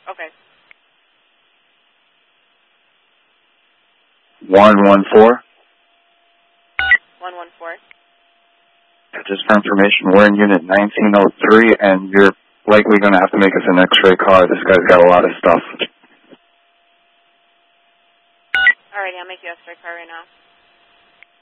Okay. 114. 114. Just for information, we're in unit 1903, and you're likely going to have to make us an X-ray car. This guy's got a lot of stuff. Alrighty, I'll make you an X-ray car right now.